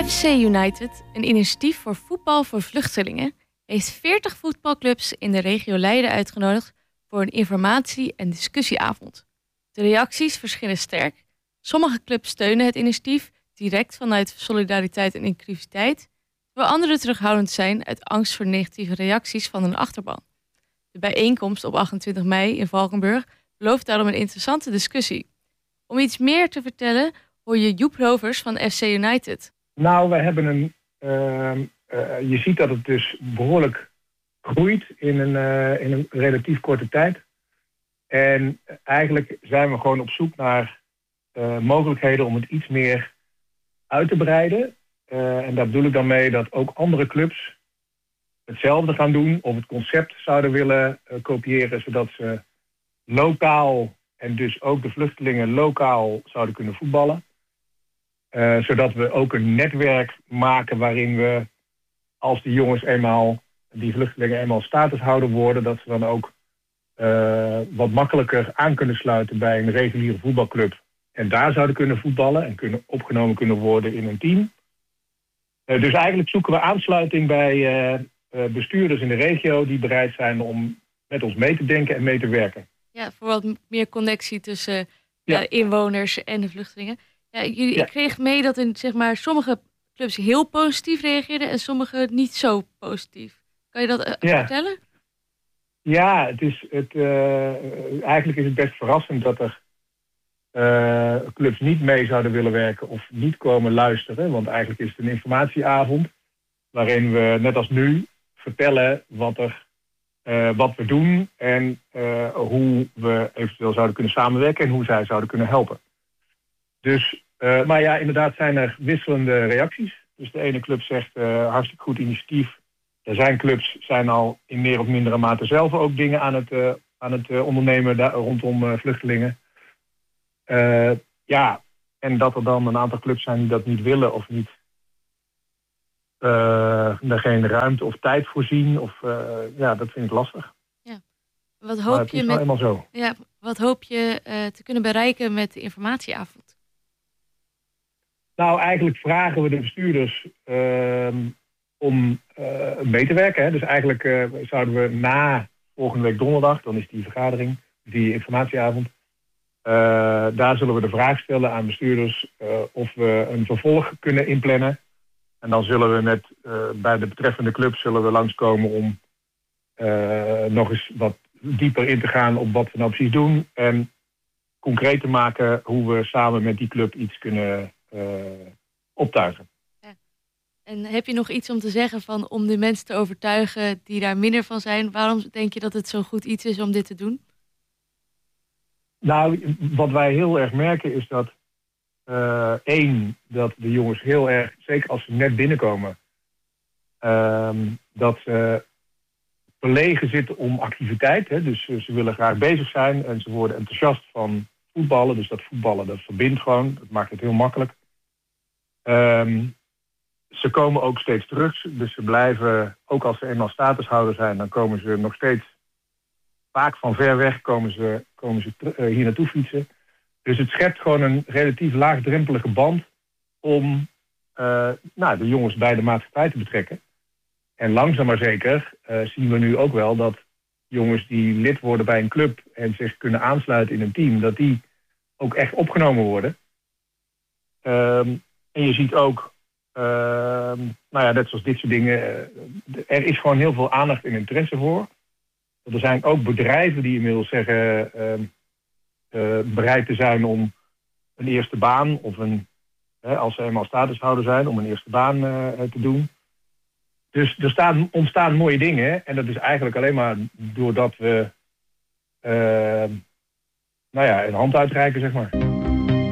FC United, een initiatief voor voetbal voor vluchtelingen, heeft 40 voetbalclubs in de regio Leiden uitgenodigd voor een informatie- en discussieavond. De reacties verschillen sterk. Sommige clubs steunen het initiatief direct vanuit solidariteit en inclusiviteit, terwijl anderen terughoudend zijn uit angst voor negatieve reacties van hun achterban. De bijeenkomst op 28 mei in Valkenburg belooft daarom een interessante discussie. Om iets meer te vertellen hoor je Joep Rovers van FC United. Nou, we hebben je ziet dat het dus behoorlijk groeit in een relatief korte tijd. En eigenlijk zijn we gewoon op zoek naar mogelijkheden om het iets meer uit te breiden. En daar bedoel ik dan mee dat ook andere clubs hetzelfde gaan doen of het concept zouden willen kopiëren, zodat ze lokaal en dus ook de vluchtelingen lokaal zouden kunnen voetballen. Zodat we ook een netwerk maken waarin we, als die jongens die vluchtelingen eenmaal statushouder worden, dat ze dan ook wat makkelijker aan kunnen sluiten bij een reguliere voetbalclub. En daar zouden kunnen voetballen en opgenomen kunnen worden in een team. Dus eigenlijk zoeken we aansluiting bij bestuurders in de regio die bereid zijn om met ons mee te denken en mee te werken. Ja, voor wat meer connectie tussen inwoners en de vluchtelingen. Ja, ik kreeg mee dat in sommige clubs heel positief reageerden en sommige niet zo positief. Kan je dat vertellen? Ja, eigenlijk is het best verrassend dat er clubs niet mee zouden willen werken of niet komen luisteren. Want eigenlijk is het een informatieavond waarin we, net als nu, vertellen wat we doen en hoe we eventueel zouden kunnen samenwerken en hoe zij zouden kunnen helpen. Dus, maar ja, inderdaad zijn er wisselende reacties. Dus de ene club zegt hartstikke goed initiatief. Er zijn clubs zijn al in meer of mindere mate zelf ook dingen aan het ondernemen rondom vluchtelingen. En dat er dan een aantal clubs zijn die dat niet willen of niet er geen ruimte of tijd voor zien. Dat vind ik lastig. Ja. Wat hoop je nou eenmaal zo. Ja, wat hoop je te kunnen bereiken met de informatieavond? Nou, eigenlijk vragen we de bestuurders om mee te werken. Hè. Dus eigenlijk zouden we na volgende week donderdag, dan is die vergadering, die informatieavond, daar zullen we de vraag stellen aan bestuurders of we een vervolg kunnen inplannen. En dan zullen we bij de betreffende club zullen we langskomen om nog eens wat dieper in te gaan op wat we nou precies doen. En concreet te maken hoe we samen met die club iets kunnen optuigen. Ja. En heb je nog iets om te zeggen om de mensen te overtuigen die daar minder van zijn? Waarom denk je dat het zo'n goed iets is om dit te doen? Nou, wat wij heel erg merken is dat dat de jongens heel erg, zeker als ze net binnenkomen, dat ze verlegen zitten om activiteit. Hè? Dus ze willen graag bezig zijn en ze worden enthousiast van voetballen. Dus dat voetballen, dat verbindt gewoon. Dat maakt het heel makkelijk. Ze komen ook steeds terug. Dus ze blijven, ook als ze eenmaal statushouder zijn, dan komen ze nog steeds vaak van ver weg komen ze hier naartoe fietsen. Dus het schept gewoon een relatief laagdrempelige band om de jongens bij de maatschappij te betrekken. En langzaam maar zeker zien we nu ook wel dat jongens die lid worden bij een club en zich kunnen aansluiten in een team, dat die ook echt opgenomen worden. En je ziet ook, net zoals dit soort dingen, er is gewoon heel veel aandacht en interesse voor. Er zijn ook bedrijven die inmiddels zeggen bereid te zijn om een eerste baan of als ze eenmaal statushouder zijn, om een eerste baan te doen. Dus er ontstaan mooie dingen en dat is eigenlijk alleen maar doordat we een hand uitreiken, zeg maar.